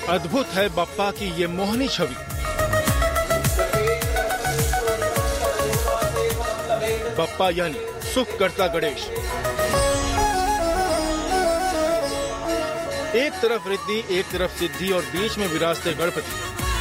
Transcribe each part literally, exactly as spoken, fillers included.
अद्भुत है बप्पा की ये मोहनी छवि। बप्पा यानी सुख करता गणेश। एक तरफ रिद्धि, एक तरफ सिद्धि और बीच में विराजते गणपति।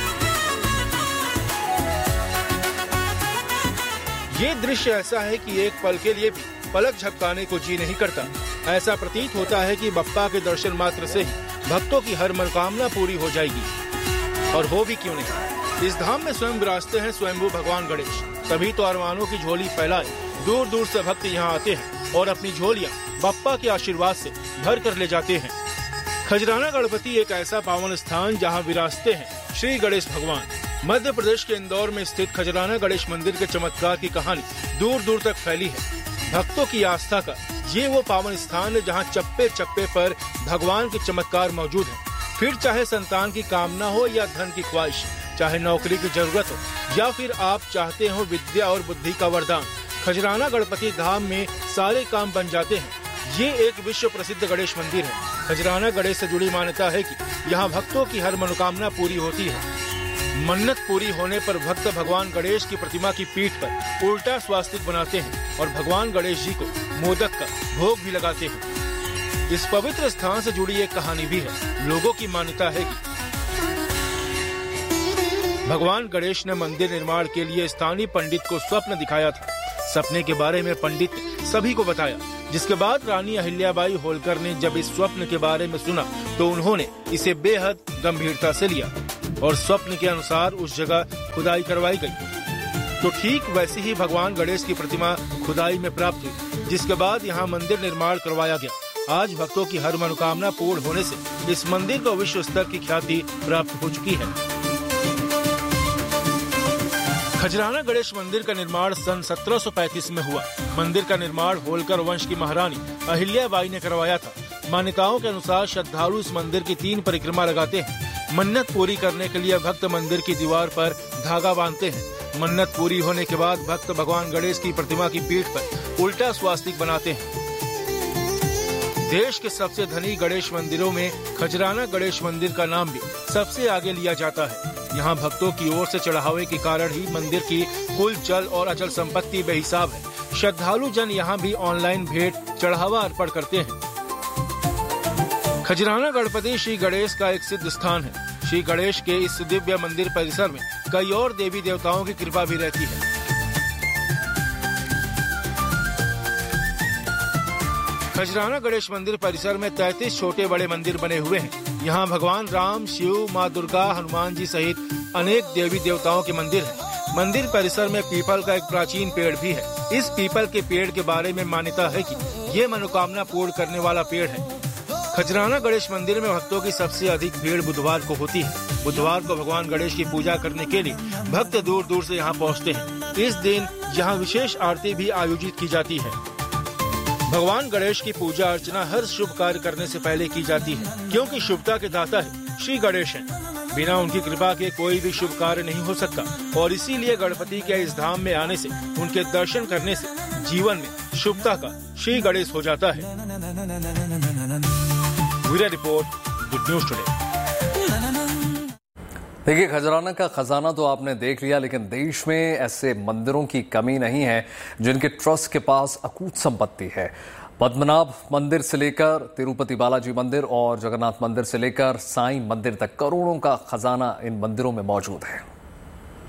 ये दृश्य ऐसा है कि एक पल के लिए भी पलक झपकाने को जी नहीं करता। ऐसा प्रतीत होता है कि बप्पा के दर्शन मात्र से ही भक्तों की हर मनोकामना पूरी हो जाएगी। और हो भी क्यों नहीं, इस धाम में स्वयं विराजते हैं स्वयंभू भगवान गणेश। तभी तो अरमानों की झोली फैलाए दूर दूर से भक्त यहाँ आते हैं और अपनी झोलियाँ बप्पा के आशीर्वाद से भर कर ले जाते हैं। खजराना गणपति एक ऐसा पावन स्थान जहाँ विराजते हैं श्री गणेश भगवान। मध्य प्रदेश के इंदौर में स्थित खजराना गणेश मंदिर के चमत्कार की कहानी दूर दूर तक फैली है। भक्तों की आस्था का ये वो पावन स्थान है जहाँ चप्पे चप्पे पर भगवान के चमत्कार मौजूद है। फिर चाहे संतान की कामना हो या धन की ख्वाहिश, चाहे नौकरी की जरूरत हो या फिर आप चाहते हो विद्या और बुद्धि का वरदान, खजराना गणपति धाम में सारे काम बन जाते हैं। ये एक विश्व प्रसिद्ध गणेश मंदिर है। खजराना गणेश से जुड़ी मान्यता है कि यहाँ भक्तों की हर मनोकामना पूरी होती है। मन्नत पूरी होने पर भक्त भगवान गणेश की प्रतिमा की पीठ पर उल्टा स्वास्तिक बनाते हैं और भगवान गणेश जी को मोदक का भोग भी लगाते हैं। इस पवित्र स्थान से जुड़ी एक कहानी भी है। लोगों की मान्यता है कि भगवान गणेश ने मंदिर निर्माण के लिए स्थानीय पंडित को स्वप्न दिखाया था। सपने के बारे में पंडित ने सभी को बताया, जिसके बाद रानी अहिल्याबाई होलकर ने जब इस स्वप्न के बारे में सुना तो उन्होंने इसे बेहद गंभीरता से लिया और स्वप्न के अनुसार उस जगह खुदाई करवाई गई। तो ठीक वैसे ही भगवान गणेश की प्रतिमा खुदाई में प्राप्त हुई, जिसके बाद यहाँ मंदिर निर्माण करवाया गया। आज भक्तों की हर मनोकामना पूर्ण होने से इस मंदिर को विश्व स्तर की ख्याति प्राप्त हो चुकी है। खजराना गणेश मंदिर का निर्माण सन सत्रह सौ पैंतीस में हुआ। मंदिर का निर्माण होलकर वंश की महारानी अहिल्याबाई ने करवाया था। मान्यताओं के अनुसार श्रद्धालु इस मंदिर की तीन परिक्रमा लगाते हैं। मन्नत पूरी करने के लिए भक्त मंदिर की दीवार पर धागा बांधते हैं। मन्नत पूरी होने के बाद भक्त भगवान गणेश की प्रतिमा की पीठ पर उल्टा स्वास्तिक बनाते हैं। देश के सबसे धनी गणेश मंदिरों में खजराना गणेश मंदिर का नाम भी सबसे आगे लिया जाता है। यहाँ भक्तों की ओर से चढ़ावे के कारण ही मंदिर की कुल चल और अचल संपत्ति बेहिसाब है। श्रद्धालु जन यहाँ भी ऑनलाइन भेंट चढ़ावा अर्पण करते हैं। खजराना गणपति श्री गणेश का एक सिद्ध स्थान है। श्री गणेश के इस दिव्य मंदिर परिसर में कई और देवी देवताओं की कृपा भी रहती है। खजराना गणेश मंदिर परिसर में तैंतीस छोटे बड़े मंदिर बने हुए हैं। यहाँ भगवान राम, शिव, माँ दुर्गा, हनुमान जी सहित अनेक देवी देवताओं के मंदिर हैं। मंदिर परिसर में पीपल का एक प्राचीन पेड़ भी है। इस पीपल के पेड़ के बारे में मान्यता है कि ये मनोकामना पूर्ण करने वाला पेड़ है। खजराना गणेश मंदिर में भक्तों की सबसे अधिक भीड़ बुधवार को होती है। बुधवार को भगवान गणेश की पूजा करने के लिए भक्त दूर दूर से यहाँ पहुँचते हैं। इस दिन यहाँ विशेष आरती भी आयोजित की जाती है। भगवान गणेश की पूजा अर्चना हर शुभ कार्य करने से पहले की जाती है, क्योंकि शुभता के दाता है श्री गणेश हैं। बिना उनकी कृपा के कोई भी शुभ कार्य नहीं हो सकता और इसीलिए गणपति के इस धाम में आने से, उनके दर्शन करने से जीवन में शुभता का श्री गणेश हो जाता है। Bureau report, good news today. देखिए, खजराना का खजाना तो आपने देख लिया, लेकिन देश में ऐसे मंदिरों की कमी नहीं है जिनके ट्रस्ट के पास अकूत संपत्ति है। पद्मनाभ मंदिर से लेकर तिरुपति बालाजी मंदिर और जगन्नाथ मंदिर से लेकर साईं मंदिर तक करोड़ों का खजाना इन मंदिरों में मौजूद है।